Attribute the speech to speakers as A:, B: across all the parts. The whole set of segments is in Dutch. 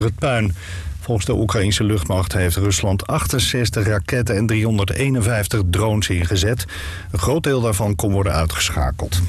A: het puin. Volgens de Oekraïnse luchtmacht heeft Rusland 68 raketten en 351 drones ingezet. Een groot deel daarvan kon worden uitgeschakeld.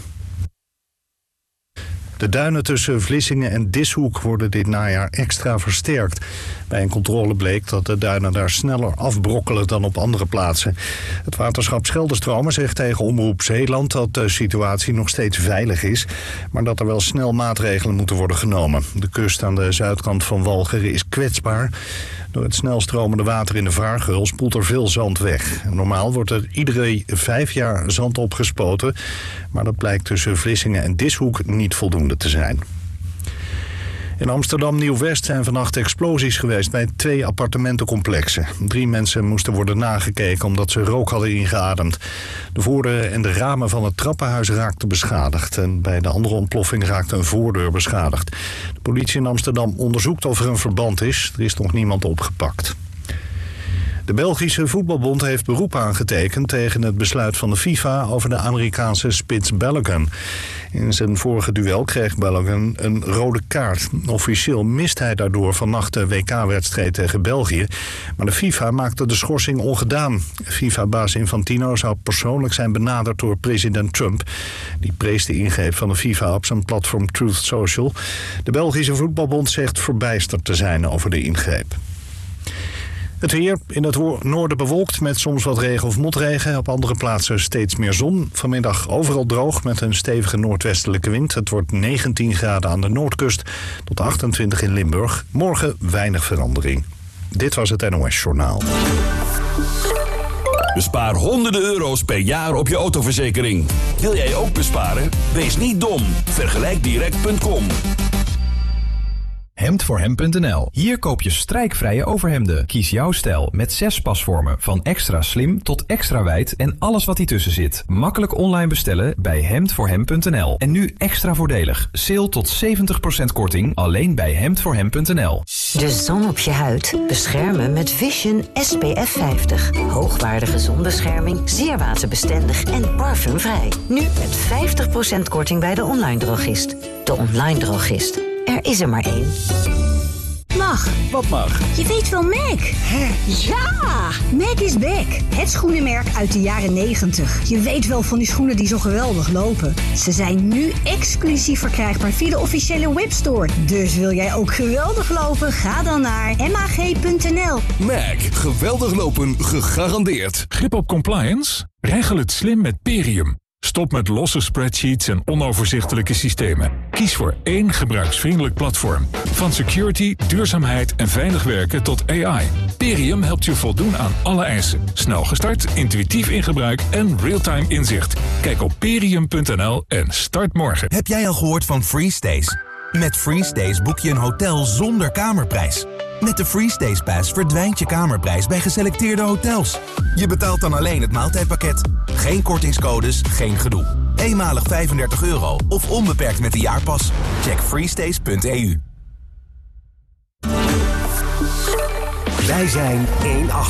A: De duinen tussen Vlissingen en Dishoek worden dit najaar extra versterkt. Bij een controle bleek dat de duinen daar sneller afbrokkelen dan op andere plaatsen. Het waterschap Scheldestromen zegt tegen Omroep Zeeland dat de situatie nog steeds veilig is, maar dat er wel snel maatregelen moeten worden genomen. De kust aan de zuidkant van Walcheren is kwetsbaar. Door het snel stromende water in de vaargeul spoelt er veel zand weg. Normaal wordt er iedere 5 jaar zand opgespoten, maar dat blijkt tussen Vlissingen en Dishoek niet voldoende te zijn. In Amsterdam Nieuw-West zijn vannacht explosies geweest bij 2 appartementencomplexen. 3 mensen moesten worden nagekeken omdat ze rook hadden ingeademd. De voordeuren en de ramen van het trappenhuis raakten beschadigd. En bij de andere ontploffing raakte een voordeur beschadigd. De politie in Amsterdam onderzoekt of er een verband is. Er is nog niemand opgepakt. De Belgische voetbalbond heeft beroep aangetekend tegen het besluit van de FIFA over de Amerikaanse spits Balogun. In zijn vorige duel kreeg Balogun een rode kaart. Officieel mist hij daardoor vannacht de WK-wedstrijd tegen België. Maar de FIFA maakte de schorsing ongedaan. FIFA-baas Infantino zou persoonlijk zijn benaderd door president Trump. Die prees de ingreep van de FIFA op zijn platform Truth Social. De Belgische voetbalbond zegt verbijsterd te zijn over de ingreep. Het weer in het noorden bewolkt met soms wat regen of motregen. Op andere plaatsen steeds meer zon. Vanmiddag overal droog met een stevige noordwestelijke wind. Het wordt 19 graden aan de noordkust tot 28 in Limburg. Morgen weinig verandering. Dit was het NOS Journaal.
B: Bespaar honderden euro's per jaar op je autoverzekering. Wil jij ook besparen? Wees niet dom. Vergelijkdirect.com.
C: Hemdvoorhem.nl. Hier koop je strijkvrije overhemden. Kies jouw stijl met 6 pasvormen. Van extra slim tot extra wijd en alles wat ertussen zit. Makkelijk online bestellen bij Hemdvoorhem.nl. En nu extra voordelig. Sale tot 70% korting alleen bij Hemdvoorhem.nl.
D: De zon op je huid beschermen met Vision SPF 50. Hoogwaardige zonbescherming, zeer waterbestendig en parfumvrij. Nu met 50% korting bij de online drogist. De online drogist. Er is er maar één.
E: Mag.
A: Wat mag?
E: Je weet wel Mac.
A: Hè?
E: Ja! Mac is back. Het schoenenmerk uit de jaren 90. Je weet wel van die schoenen die zo geweldig lopen. Ze zijn nu exclusief verkrijgbaar via de officiële webstore. Dus wil jij ook geweldig lopen? Ga dan naar mag.nl.
B: Mac. Geweldig lopen gegarandeerd.
F: Grip op compliance? Regel het slim met Perium. Stop met losse spreadsheets en onoverzichtelijke systemen. Kies voor één gebruiksvriendelijk platform. Van security, duurzaamheid en veilig werken tot AI. Perium helpt je voldoen aan alle eisen. Snel gestart, intuïtief in gebruik en real-time inzicht. Kijk op perium.nl en start morgen.
G: Heb jij al gehoord van FreeStays? Met FreeStays boek je een hotel zonder kamerprijs. Met de FreeStays Pass verdwijnt je kamerprijs bij geselecteerde hotels. Je betaalt dan alleen het maaltijdpakket. Geen kortingscodes, geen gedoe. Eenmalig €35 of onbeperkt met de jaarpas. Check freestays.eu.
H: Wij zijn 1/8.